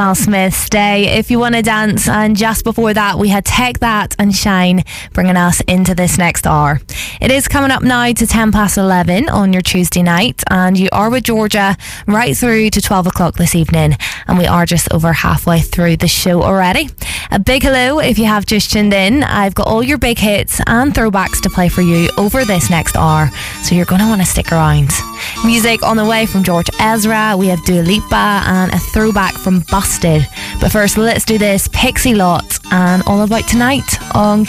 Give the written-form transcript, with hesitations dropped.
Al Smith, Stay If You Wanna Dance, and just before that we had Take That and Shine bringing us into this next hour. It is coming up now to 11 on your Tuesday night, and you are with Georgia right through to 12 o'clock this evening, and we are just over halfway through the show already. A big hello if you have just tuned in. I've got all your big hits and throwbacks to play for you over this next hour, so you're going to want to stick around. Music on the way from George Ezra, we have Dua Lipa and a throwback from Busted. But first, let's do this Pixie Lot and All About Tonight on